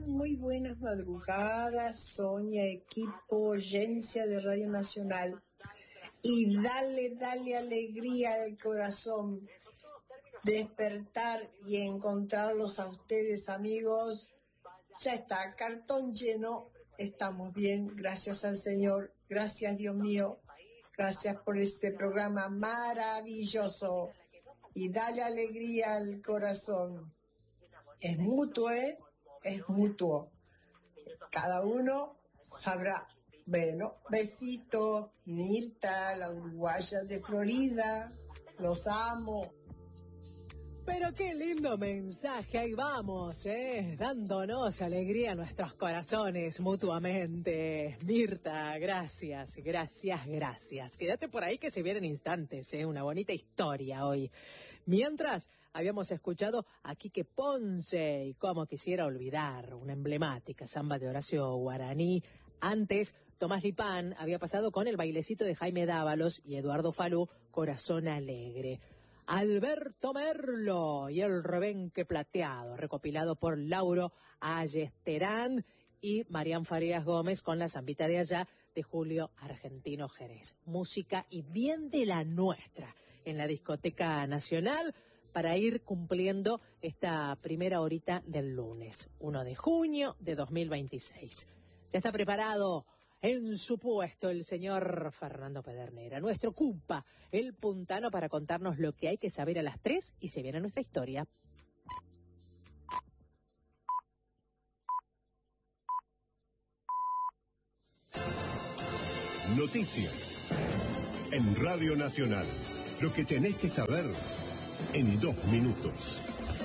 Muy buenas madrugadas, Sonia, equipo, audiencia de Radio Nacional. Y dale alegría al corazón, despertar y encontrarlos a ustedes, amigos. Ya está, cartón lleno, estamos bien, gracias al Señor, gracias Dios mío, gracias por este programa maravilloso. Y dale alegría al corazón. Es mutuo, es mutuo. Cada uno sabrá. Bueno, besito, Mirta, la uruguaya de Florida, los amo. Pero qué lindo mensaje, ahí vamos, dándonos alegría a nuestros corazones mutuamente. Mirta, gracias. Quédate por ahí que se vienen instantes, una bonita historia hoy. Mientras, habíamos escuchado a Quique Ponce y cómo quisiera olvidar una emblemática samba de Horacio Guaraní. Antes, Tomás Lipán había pasado con el bailecito de Jaime Dávalos y Eduardo Falú, Corazón Alegre. Alberto Merlo y el rebenque plateado, recopilado por Lauro Ayestarán y Marián Farías Gómez con la zambita de allá de Julio Argentino Jerez. Música y bien de la nuestra en la Discoteca Nacional para ir cumpliendo esta primera horita del lunes, 1 de junio de 2026. Ya está preparado en su puesto el señor Fernando Pedernera, nuestro cumpa, el puntano, para contarnos lo que hay que saber a las 3 y se viene nuestra historia. Noticias en Radio Nacional. Lo que tenés que saber en 2 minutos.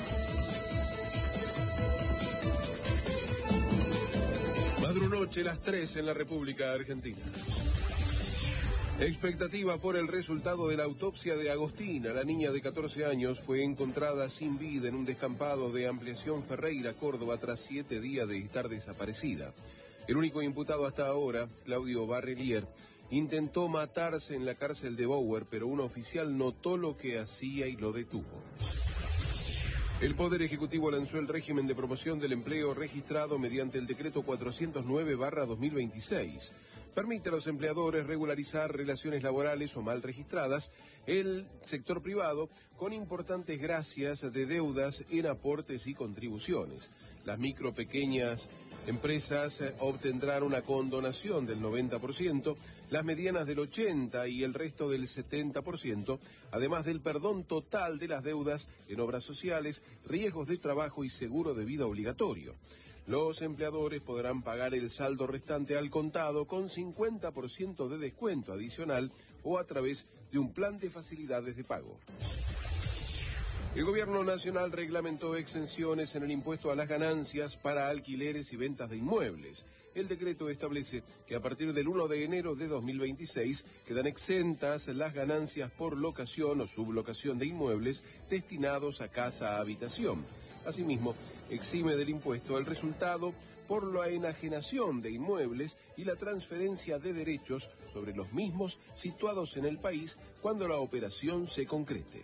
Madrunoche, las 3 en la República Argentina. Expectativa por el resultado de la autopsia de Agostina. La niña de 14 años fue encontrada sin vida en un descampado de Ampliación Ferreira, Córdoba, tras 7 días de estar desaparecida. El único imputado hasta ahora, Claudio Barrelier, intentó matarse en la cárcel de Bower, pero un oficial notó lo que hacía y lo detuvo. El Poder Ejecutivo lanzó el régimen de promoción del empleo registrado mediante el decreto 409/2026. Permite a los empleadores regularizar relaciones laborales o mal registradas el sector privado con importantes gracias de deudas en aportes y contribuciones. Las pequeñas empresas obtendrán una condonación del 90%, las medianas del 80% y el resto del 70%, además del perdón total de las deudas en obras sociales, riesgos de trabajo y seguro de vida obligatorio. Los empleadores podrán pagar el saldo restante al contado con 50% de descuento adicional o a través de un plan de facilidades de pago. El Gobierno Nacional reglamentó exenciones en el impuesto a las ganancias para alquileres y ventas de inmuebles. El decreto establece que a partir del 1 de enero de 2026 quedan exentas las ganancias por locación o sublocación de inmuebles destinados a casa-habitación. Asimismo, exime del impuesto el resultado por la enajenación de inmuebles y la transferencia de derechos sobre los mismos situados en el país cuando la operación se concrete.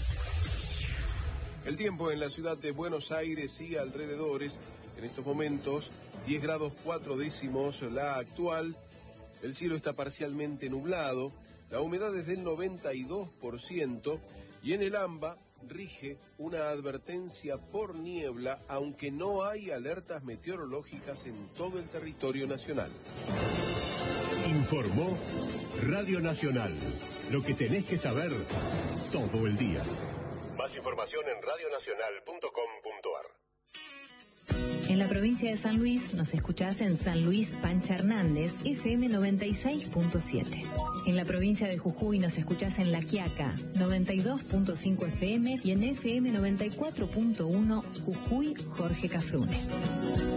El tiempo en la ciudad de Buenos Aires y alrededores, en estos momentos 10 grados 4 décimos la actual, el cielo está parcialmente nublado, la humedad es del 92% y en el AMBA rige una advertencia por niebla, aunque no hay alertas meteorológicas en todo el territorio nacional. Informó Radio Nacional. Lo que tenés que saber todo el día. Más información en radionacional.com.ar. En la provincia de San Luis nos escuchás en San Luis Pancha Hernández, FM 96.7. En la provincia de Jujuy nos escuchás en La Quiaca, 92.5 FM y en FM 94.1 Jujuy Jorge Cafrune.